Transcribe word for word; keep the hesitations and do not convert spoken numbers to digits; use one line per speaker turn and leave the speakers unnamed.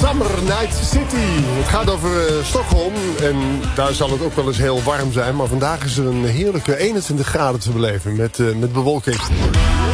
Summer Night City. Het gaat over uh, Stockholm en daar zal het ook wel eens heel warm zijn. Maar vandaag is er een heerlijke eenentwintig graden te beleven met, uh, met bewolking.